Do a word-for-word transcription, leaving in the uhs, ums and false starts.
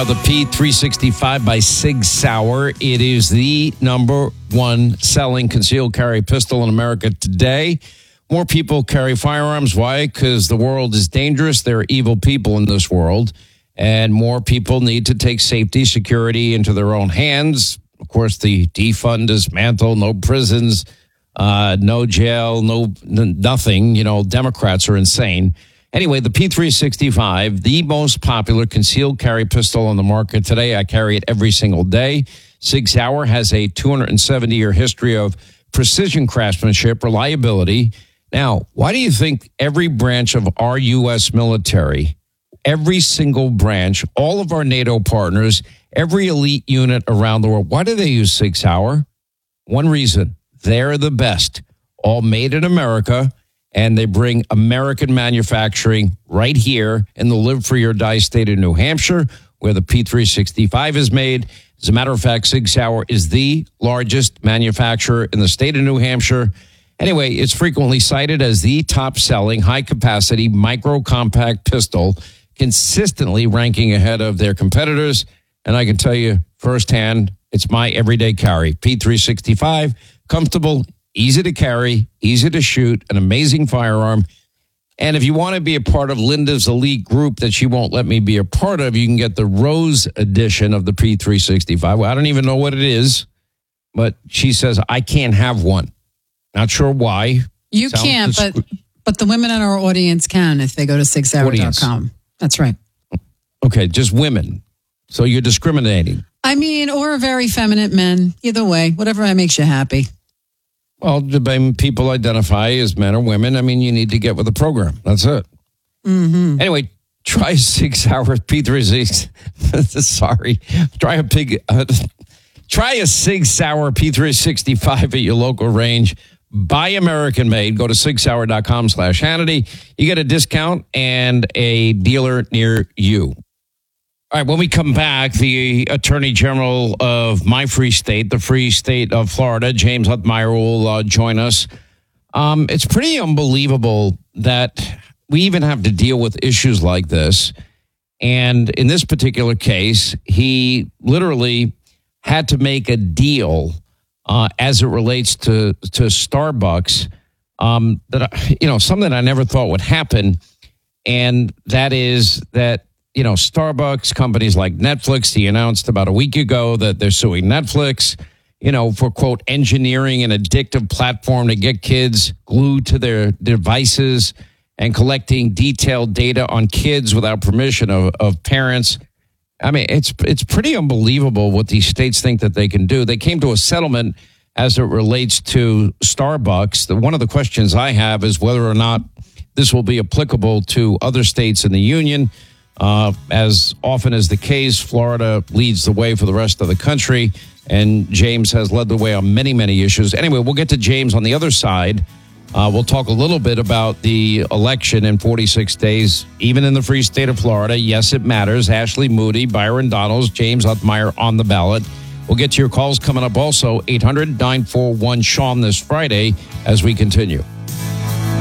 about the P three sixty-five by Sig Sauer. It is the number one selling concealed carry pistol in America today. More people carry firearms. Why? Because the world is dangerous. There are evil people in this world. And more people need to take safety, security into their own hands. Of course, the defund, dismantle, no prisons, uh, no jail, no n- nothing. You know, Democrats are insane. Anyway, the P three sixty-five, the most popular concealed carry pistol on the market today. I carry it every single day. Sig Sauer has a two hundred seventy year history of precision craftsmanship, reliability. Now, why do you think every branch of our U S military, every single branch, all of our NATO partners, every elite unit around the world, why do they use Sig Sauer? One reason, they're the best. All made in America. And they bring American manufacturing right here in the Live Free or Die state of New Hampshire, where the P three sixty-five is made. As a matter of fact, Sig Sauer is the largest manufacturer in the state of New Hampshire. Anyway, it's frequently cited as the top-selling, high-capacity, micro-compact pistol, consistently ranking ahead of their competitors. And I can tell you firsthand, it's my everyday carry. P three sixty-five, comfortable, easy to carry, easy to shoot, an amazing firearm. And if you want to be a part of Linda's elite group that she won't let me be a part of, you can get the Rose edition of the P three sixty-five. Well, I don't even know what it is, but she says I can't have one. Not sure why. You Sounds can't, disc- but but the women in our audience can if they go to sig sauer dot com. That's right. Okay, just women. So you're discriminating. I mean, or very feminine men. Either way, whatever makes you happy. Well, people identify as men or women. I mean, you need to get with the program. That's it. Mm-hmm. Anyway, try Sig Sauer P three sixty. Sorry. Try a pig. Uh, try a Sig Sauer P three sixty-five at your local range. Buy American made. Go to sig sauer dot com slash Hannity. You get a discount and a dealer near you. All right, when we come back, the Attorney General of my free state, the free state of Florida, James Huttmeyer, will uh, join us. Um, it's pretty unbelievable that we even have to deal with issues like this. And in this particular case, he literally had to make a deal uh, as it relates to, to Starbucks um, that, you know, something I never thought would happen. And that is that, you know, Starbucks, companies like Netflix, he announced about a week ago that they're suing Netflix, you know, for, quote, engineering an addictive platform to get kids glued to their devices and collecting detailed data on kids without permission of, of parents. I mean, it's it's pretty unbelievable what these states think that they can do. They came to a settlement as it relates to Starbucks. The, one of the questions I have is whether or not this will be applicable to other states in the union. Uh, as often is the case, Florida leads the way for the rest of the country, and James has led the way on many, many issues. Anyway, we'll get to James on the other side. Uh, we'll talk a little bit about the election in forty-six days, even in the free state of Florida. Yes, it matters. Ashley Moody, Byron Donalds, James Huttmeyer on the ballot. We'll get to your calls coming up also, eight hundred nine four one Sean this Friday as we continue.